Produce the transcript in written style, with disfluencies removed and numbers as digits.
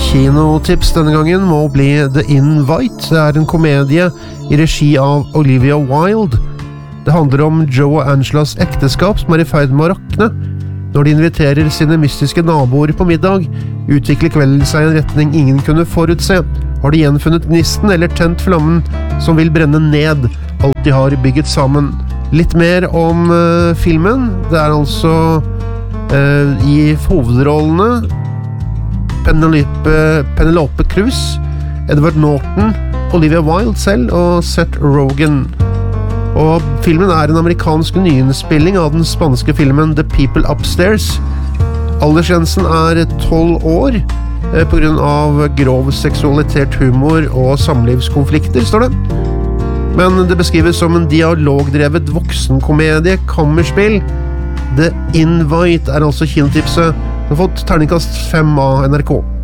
Kinotips denne gangen må bli The Invite. Det en komedie i regi av Olivia Wilde. Det handler om Joe og Angelas ekteskap som i ferd med å rakne. Når de inviterer sine mystiske naboer på middag, utvikler kvelden seg i en retning ingen kunne forutse. Har de gjenfunnet gnisten eller tent flammen som vil brenne ned alt de har bygget sammen? Litt mer om filmen. Det altså i hovedrollene Penelope Cruz, Edward Norton, Olivia Wilde selv og Seth Rogen. Og filmen en amerikansk nyinnspilling av den spanske filmen The People Upstairs. Aldersgrensen 12 år på grunn av grov seksualitert humor og samlivskonflikter, står det. Men det beskrives som en dialogdrevet voksenkomedie, kammerspill. The Invite altså kinotipset. Den har fått terningkast 5 av NRK.